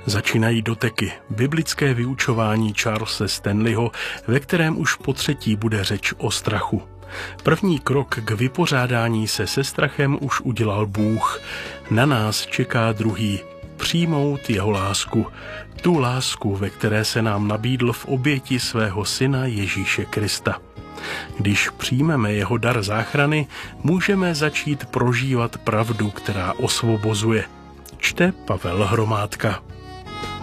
Začínají doteky, biblické vyučování Charlese Stanleyho, ve kterém už potřetí bude řeč o strachu. První krok k vypořádání se se strachem už udělal Bůh. Na nás čeká druhý, přijmout jeho lásku. Tu lásku, ve které se nám nabídl v oběti svého syna Ježíše Krista. Když přijmeme jeho dar záchrany, můžeme začít prožívat pravdu, která osvobozuje. Čte Pavel Hromádka.